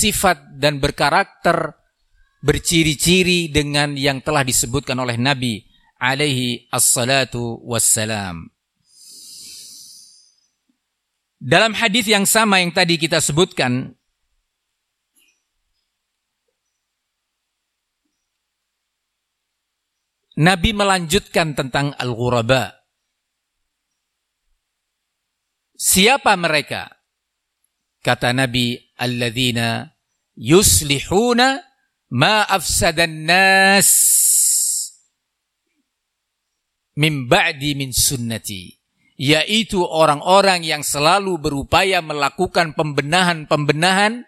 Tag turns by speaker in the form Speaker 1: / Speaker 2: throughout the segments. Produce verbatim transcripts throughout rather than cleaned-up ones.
Speaker 1: bersifat dan berkarakter, berciri-ciri dengan yang telah disebutkan oleh Nabi alaihi assalatu wassalam. Dalam hadis yang sama yang tadi kita sebutkan, Nabi melanjutkan tentang al-ghuraba. Siapa mereka? Kata Nabi, alladzina yuslihuna ma afsadan nas min ba'di min sunnati. Yaitu orang-orang yang selalu berupaya melakukan pembenahan-pembenahan,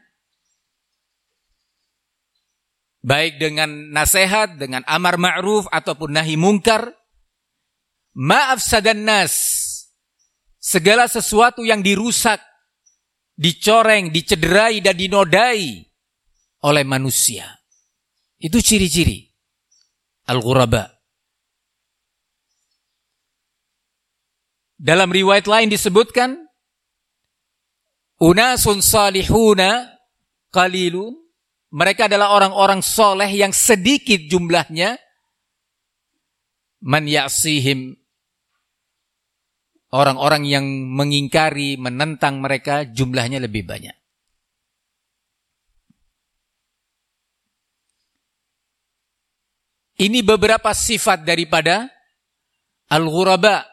Speaker 1: baik dengan nasihat, dengan amar ma'ruf ataupun nahi mungkar. Ma'af sadan nas, segala sesuatu yang dirusak, dicoreng, dicederai dan dinodai oleh manusia. Itu ciri-ciri al-ghuraba. Dalam riwayat lain disebutkan, unasun salihuna qalilun, mereka adalah orang-orang soleh yang sedikit jumlahnya, man ya'sihim, orang-orang yang mengingkari, menentang mereka jumlahnya lebih banyak. Ini beberapa sifat daripada al-ghuraba.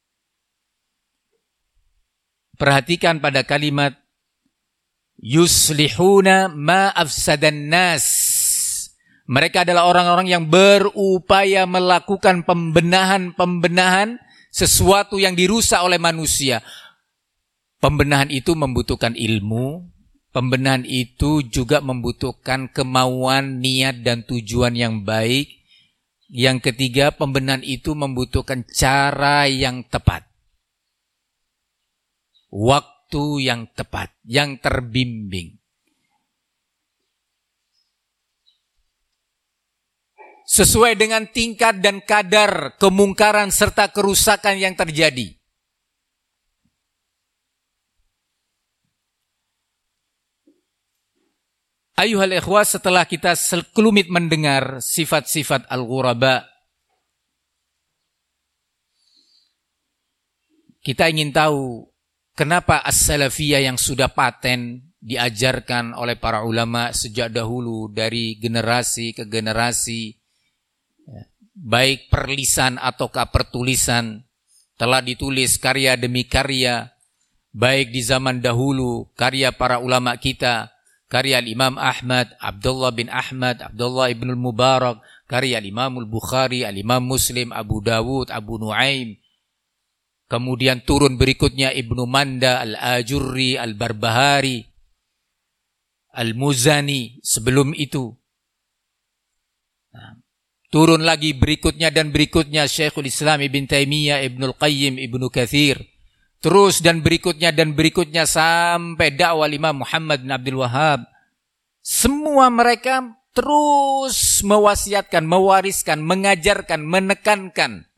Speaker 1: Perhatikan pada kalimat yuslihuna ma afsadan nas. Mereka adalah orang-orang yang berupaya melakukan pembenahan-pembenahan sesuatu yang dirusak oleh manusia. Pembenahan itu membutuhkan ilmu, pembenahan itu juga membutuhkan kemauan, niat dan tujuan yang baik. Yang ketiga, pembenahan itu membutuhkan cara yang tepat. Waktu yang tepat, yang terbimbing. Sesuai dengan tingkat dan kadar kemungkaran serta kerusakan yang terjadi. Ayuhal ikhwah, setelah kita sekelumit mendengar sifat-sifat al-ghuraba, kita ingin tahu kenapa as-salafiyah yang sudah paten diajarkan oleh para ulama sejak dahulu dari generasi ke generasi, baik perlisan ataukah pertulisan, telah ditulis karya demi karya, baik di zaman dahulu karya para ulama kita, karya Imam Ahmad, Abdullah bin Ahmad, Abdullah ibn al-Mubarak, karya Imam al-Bukhari, al-Imam Muslim, Abu Dawud, Abu Nuaim. Kemudian turun berikutnya Ibnu Manda, Al-Ajurri, Al-Barbahari, Al-Muzani sebelum itu. Nah, turun lagi berikutnya dan berikutnya Syekhul Islam Ibn Taimiyah, Ibnul Qayyim, Ibnu Katsir. Terus dan berikutnya dan berikutnya sampai dakwah Imam Muhammad bin Abdul Wahhab. Semua mereka terus mewasiatkan, mewariskan, mengajarkan, menekankan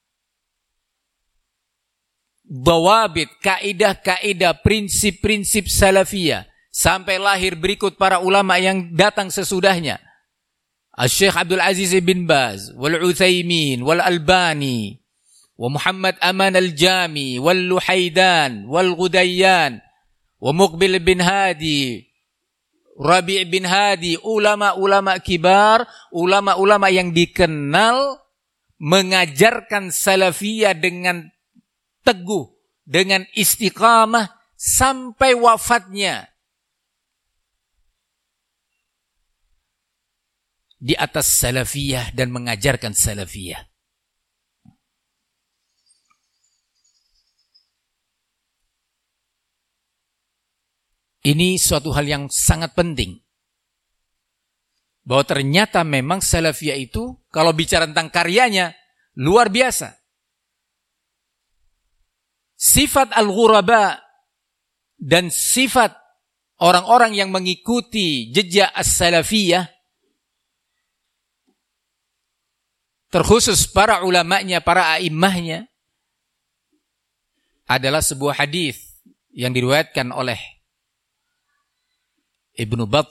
Speaker 1: dawabit, kaidah-kaidah, prinsip-prinsip salafiyah sampai lahir berikut para ulama yang datang sesudahnya. Al-Syekh Abdul Aziz bin Baz, wal Utsaimin, wal Albani, wa Muhammad Aman al-Jami, wal Luhaidan, wal Ghudayyan, wa Muqbil bin Hadi, Rabi' bin Hadi, ulama-ulama kibar, ulama-ulama yang dikenal mengajarkan salafiyah dengan teguh, dengan istiqamah sampai wafatnya di atas salafiyah dan mengajarkan salafiyah. Ini suatu hal yang sangat penting, bahwa ternyata memang salafiyah itu kalau bicara tentang karyanya luar biasa. Sifat al-ghuraba dan sifat orang-orang yang mengikuti jejak as-salafiyah, terkhusus para ulamanya, para a'immahnya, adalah sebuah hadis yang diriwayatkan oleh Ibnu Battah